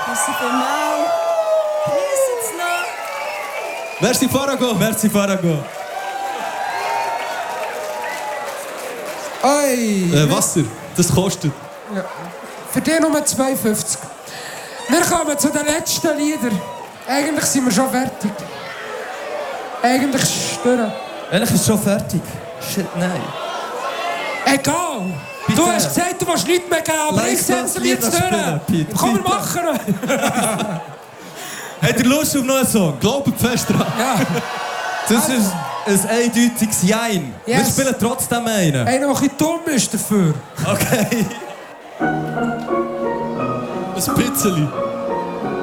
Merci vielmals. Geniessen noch. Merci Farago. Merci, Farago. Oi. Wasser, das kostet. Ja. Für den Nummer 52. Wir kommen zu den letzten Liedern. Eigentlich sind wir schon fertig. Eigentlich ist es durch. Eigentlich ist es schon fertig. Shit, nein. Egal. Bitte. Du hast gesagt, du willst nichts mehr geben, aber ich setze das jetzt Lied noch spielen, durch. Peter, Komm, wir bitte. machen. Habt ihr Lust auf noch einen Song? Glaubt fest dran. Ja. Das ist ein eindeutiges Jein. Wir Yes. spielen trotzdem einen. Einer, der ein bisschen dumm ist dafür. Okay. Ein bisschen.